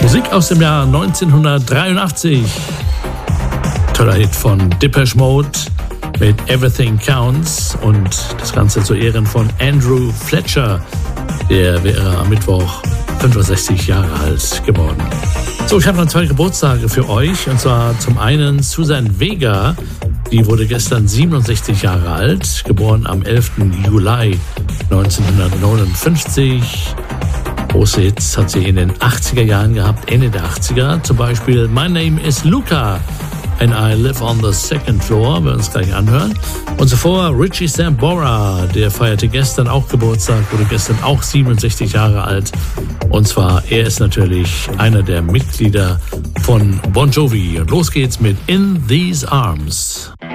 Musik aus dem Jahr 1983. Toller Hit von Depeche Mode mit Everything Counts und das Ganze zu Ehren von Andrew Fletcher. Der wäre am Mittwoch 65 Jahre alt geworden. So, ich habe noch 2 Geburtstage für euch, und zwar zum einen Susan Vega. Die wurde gestern 67 Jahre alt, geboren am 11. Juli 1959. Große Hits hat sie in den 80er Jahren gehabt, Ende der 80er. Zum Beispiel My Name is Luca and I Live on the Second Floor, werden wir uns gleich anhören. Und zuvor Richie Sambora, der feierte gestern auch Geburtstag, wurde gestern auch 67 Jahre alt. Und zwar, er ist natürlich einer der Mitglieder von Bon Jovi. Und los geht's mit In These Arms.